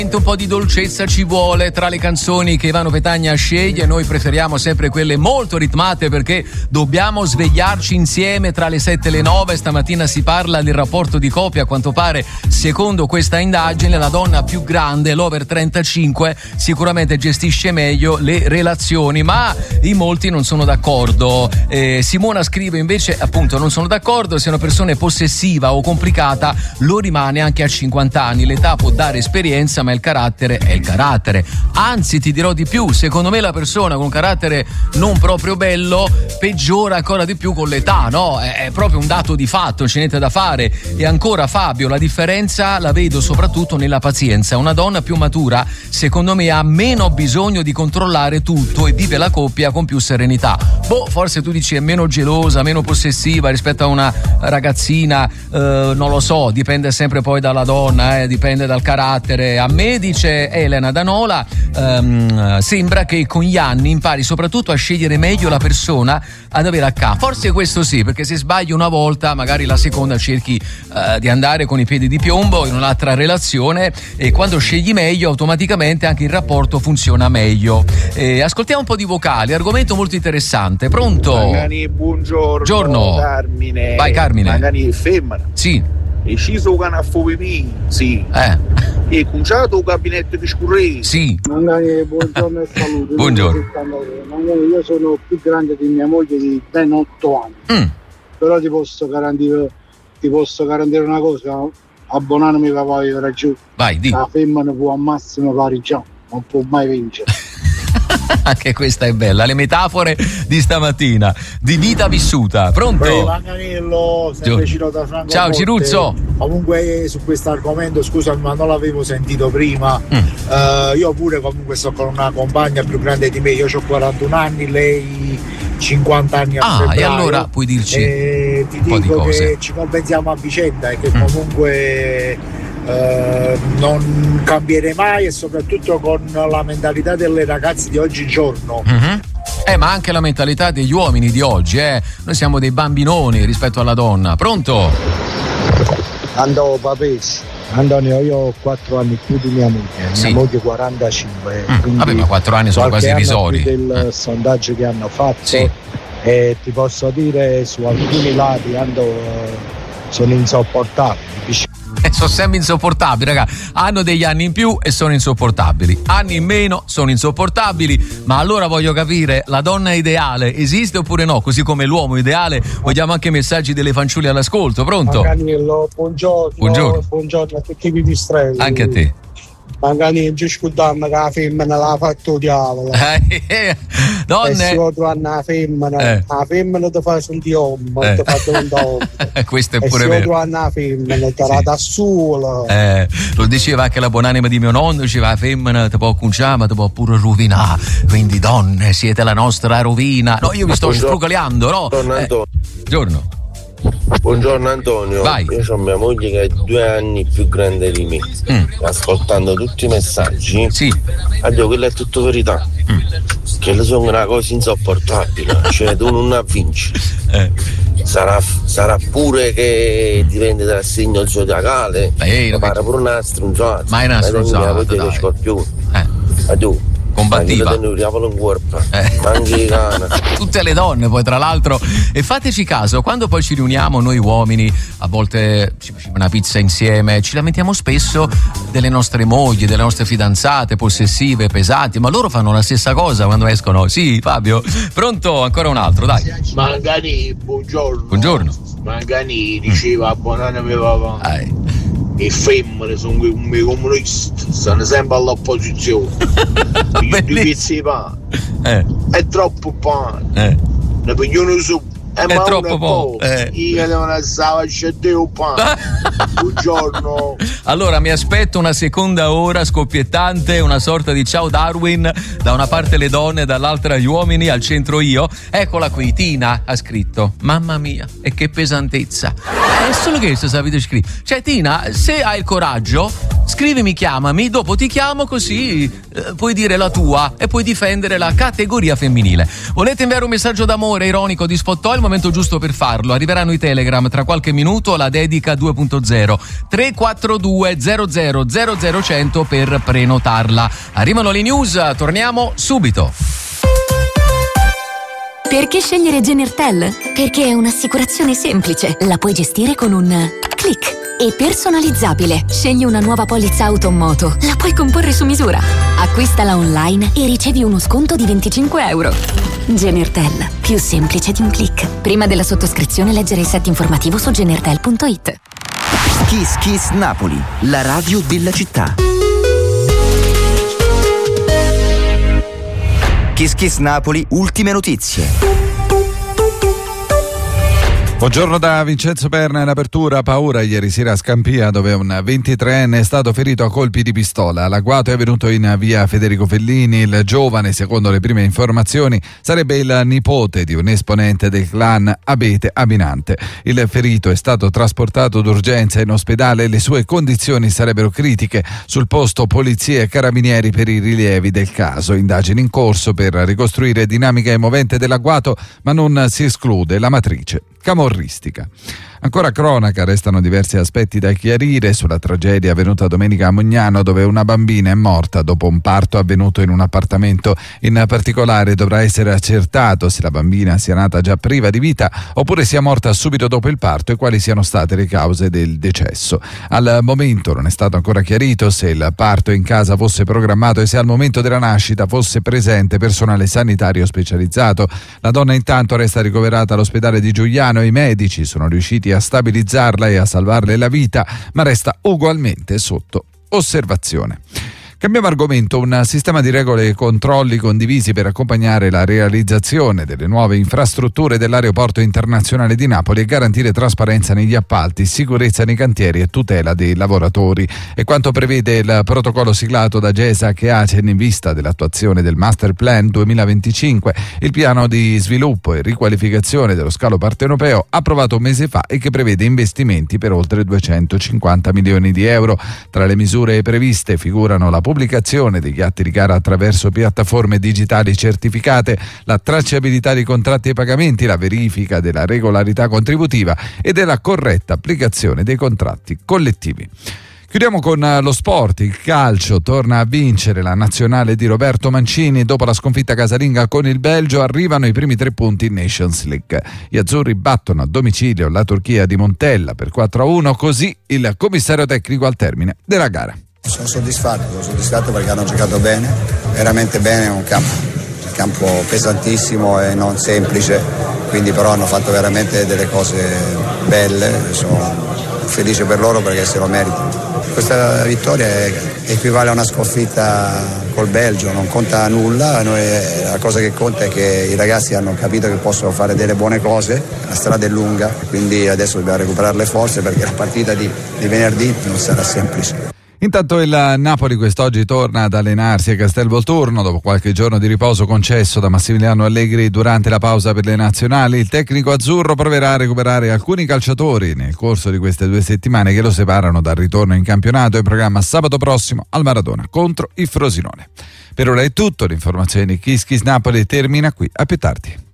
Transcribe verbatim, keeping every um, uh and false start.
Un po' di dolcezza ci vuole tra le canzoni che Ivano Petagna sceglie. Noi preferiamo sempre quelle molto ritmate perché dobbiamo svegliarci insieme tra le sette e le nove. Stamattina si parla del rapporto di coppia. A quanto pare, secondo questa indagine, la donna più grande, l'over trentacinque, sicuramente gestisce meglio le relazioni, ma in molti non sono d'accordo. eh, Simona scrive invece, appunto, non sono d'accordo. Se una persona è possessiva o complicata lo rimane anche a cinquanta anni. L'età può dare esperienza, ma il carattere è il carattere. Anzi, ti dirò di più, secondo me la persona con un carattere non proprio bello peggiora ancora di più con l'età, no? È, è proprio un dato di fatto, non c'è niente da fare. E ancora, Fabio, la differenza la vedo soprattutto nella pazienza. Una donna più matura, secondo me, ha meno bisogno di controllare tutto e vive la coppia con più serenità. Boh, forse tu dici è meno gelosa, meno possessiva rispetto a una ragazzina, eh, non lo so, dipende sempre poi dalla donna, eh, dipende dal carattere. A me, dice Elena Danola, um, sembra che con gli anni impari soprattutto a scegliere meglio la persona ad avere accanto. Forse questo sì, perché se sbagli una volta, magari la seconda cerchi uh, di andare con i piedi di piombo in un'altra relazione, e quando scegli meglio automaticamente anche il rapporto funziona meglio. E ascoltiamo un po' di vocali, argomento molto interessante. Pronto? Magari, buongiorno. Giorno. Carmine. Vai Carmine. Magari femmina. Sì. E sciso canafo pipì, sì. Eh. E conciato un gabinetto di scurrese. Sì. Magari, buongiorno e saluto. Buongiorno. Io sono più grande di mia moglie di ben otto anni. Mm. Però ti posso garantire, ti posso garantire una cosa, abbonarmi per poi raggiù. Vai, di. La femmina può al massimo pareggiare, non può mai vincere. Anche questa è bella, le metafore di stamattina, di vita vissuta. Pronto? Ehi, Manganello, sempre Ciro da Franco. Ciao Monte. Ciruzzo. Comunque su questo argomento, scusami, ma non l'avevo sentito prima. Mm. Uh, io pure comunque sto con una compagna più grande di me, io ho quarantuno anni, lei cinquanta anni a ah, febbraio. E allora puoi dirci e ti un po' dico di cose. Che ci compensiamo a vicenda e che mm. comunque Uh, non cambierei mai, e soprattutto con la mentalità delle ragazze di oggigiorno. Mm-hmm. Eh, ma anche la mentalità degli uomini di oggi, eh. Noi siamo dei bambinoni rispetto alla donna. Pronto? Andò papessi. Antonio, io ho quattro anni più di mia moglie, sì. mia moglie quarantacinque. Mm, vabbè, ma quattro anni sono quasi irrisori. Del eh. sondaggio che hanno fatto, sì. E ti posso dire su alcuni lati ando, sono insopportabili. Sono sempre insopportabili, raga. Hanno degli anni in più e sono insopportabili. Anni in meno sono insopportabili. Ma allora voglio capire, la donna ideale esiste oppure no? Così come l'uomo ideale. Vogliamo anche messaggi delle fanciulle all'ascolto. Pronto? Manganello, buongiorno. Buongiorno. Buongiorno a tutti i distretti. Anche a te. Magari ci scudiamo che la femmina l'ha fatto diavolo. Eh, donne. E se tu hai una femmina, eh. la femmina ti fa sentire uomo, eh. ti fa diventare questo è e pure se vero. tu hai una femmina, ti la sì. da sola. Eh, lo diceva anche la buonanima di mio nonno, diceva la femmina ti può conciare ma ti può pure rovinare. Quindi donne, siete la nostra rovina. No, io mi sto sfrugaleando, no? Buongiorno Antonio. Eh, giorno. Buongiorno Antonio. Vai. Io ho mia moglie che è due anni più grande di me. Mm. Ascoltando tutti i messaggi, sì. Addio, quella è tutto verità. Mm. Che le sono una cosa insopportabile. Cioè tu non la vinci. Eh. Sarà, sarà pure che dipende dal segno zodiacale. Ehi, pare pure una stronzata. Ma è una stronzata, dai. Che scorpione. Eh. Addio. Combattiva. Eh. Tutte le donne poi tra l'altro. E fateci caso, quando poi ci riuniamo noi uomini, a volte ci facciamo una pizza insieme, ci lamentiamo spesso delle nostre mogli, delle nostre fidanzate possessive, pesanti, ma loro fanno la stessa cosa quando escono. Sì, Fabio. Pronto? Ancora un altro, dai. Mangani, buongiorno. Buongiorno. Mangani diceva mm. buonanima papà. Dai. E femmine sono come comunisti, stanno sempre all'opposizione. I pezzi di pane eh. è troppo pane, eh. ne pigliano su. È, è troppo po'. Eh. Io devo stare a pane. Buongiorno. Allora mi aspetto una seconda ora scoppiettante, una sorta di ciao Darwin, da una parte le donne, dall'altra gli uomini, al centro io. Eccola qui, Tina ha scritto: mamma mia, e che pesantezza. È solo questo sapete scritto. Cioè Tina, se hai il coraggio, scrivimi, chiamami, dopo ti chiamo, così eh, puoi dire la tua e puoi difendere la categoria femminile. Volete inviare un messaggio d'amore ironico di Spot Oil? il momento giusto per farlo. Arriveranno i Telegram tra qualche minuto, la dedica due punto zero. tre quattro due zero zero zero zero cento per prenotarla. Arrivano le news, torniamo subito. Perché scegliere Genertel? Perché è un'assicurazione semplice, la puoi gestire con un click. E personalizzabile. Scegli una nuova polizza auto o moto, la puoi comporre su misura. Acquistala online e ricevi uno sconto di venticinque euro. Genertel, più semplice di un click. Prima della sottoscrizione leggere il set informativo su genertel punto it. Kiss Kiss Napoli, la radio della città. Kiss Kiss Napoli, ultime notizie. Buongiorno da Vincenzo Perna in apertura. Paura ieri sera a Scampia, dove un ventitreenne è stato ferito a colpi di pistola. L'agguato è avvenuto in via Federico Fellini. Il giovane, secondo le prime informazioni, sarebbe il nipote di un esponente del clan Abete Aminante. Il ferito è stato trasportato d'urgenza in ospedale e le sue condizioni sarebbero critiche. Sul posto polizia e carabinieri per i rilievi del caso. Indagini in corso per ricostruire dinamica e movente dell'agguato, ma non si esclude la matrice camorristica. Ancora cronaca, restano diversi aspetti da chiarire sulla tragedia avvenuta domenica a Mugnano, dove una bambina è morta dopo un parto avvenuto in un appartamento. In particolare dovrà essere accertato se la bambina sia nata già priva di vita oppure sia morta subito dopo il parto e quali siano state le cause del decesso. Al momento non è stato ancora chiarito se il parto in casa fosse programmato e se al momento della nascita fosse presente personale sanitario specializzato. La donna intanto resta ricoverata all'ospedale di Giuliano e i medici sono riusciti a stabilizzarla e a salvarle la vita, ma resta ugualmente sotto osservazione. Cambiamo argomento. Un sistema di regole e controlli condivisi per accompagnare la realizzazione delle nuove infrastrutture dell'aeroporto internazionale di Napoli e garantire trasparenza negli appalti, sicurezza nei cantieri e tutela dei lavoratori. E quanto prevede il protocollo siglato da GESAC e ACEN in vista dell'attuazione del Master Plan duemilaventicinque, il piano di sviluppo e riqualificazione dello scalo partenopeo approvato un mese fa e che prevede investimenti per oltre duecentocinquanta milioni di euro. Tra le misure previste figurano la pubblicazione degli atti di gara attraverso piattaforme digitali certificate, la tracciabilità di contratti e pagamenti, la verifica della regolarità contributiva e della corretta applicazione dei contratti collettivi. Chiudiamo con lo sport. Il calcio torna a vincere la nazionale di Roberto Mancini. Dopo la sconfitta casalinga con il Belgio arrivano i primi tre punti in Nations League. Gli azzurri battono a domicilio la Turchia di Montella per quattro a uno, così il commissario tecnico al termine della gara. Sono soddisfatto, sono soddisfatto perché hanno giocato bene, veramente bene, un campo, un campo pesantissimo e non semplice, quindi però hanno fatto veramente delle cose belle, sono felice per loro perché se lo meritano. Questa vittoria è, equivale a una sconfitta col Belgio, non conta nulla, noi, la cosa che conta è che i ragazzi hanno capito che possono fare delle buone cose, la strada è lunga, quindi adesso dobbiamo recuperare le forze perché la partita di, di venerdì non sarà semplice. Intanto il Napoli quest'oggi torna ad allenarsi a Castelvolturno dopo qualche giorno di riposo concesso da Massimiliano Allegri durante la pausa per le nazionali. Il tecnico azzurro proverà a recuperare alcuni calciatori nel corso di queste due settimane che lo separano dal ritorno in campionato in programma sabato prossimo al Maradona contro il Frosinone. Per ora è tutto, l'informazione di Kiss Kiss Napoli termina qui, a più tardi.